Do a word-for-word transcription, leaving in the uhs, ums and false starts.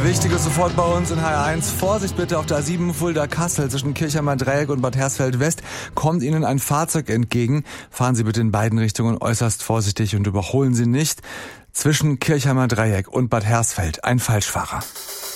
Wichtiges sofort bei uns in H R eins. Vorsicht bitte auf der A sieben Fulda-Kassel zwischen Kirchheimer Dreieck und Bad Hersfeld West. Kommt Ihnen ein Fahrzeug entgegen. Fahren Sie bitte in beiden Richtungen äußerst vorsichtig und überholen Sie nicht. Zwischen Kirchheimer Dreieck und Bad Hersfeld ein Falschfahrer.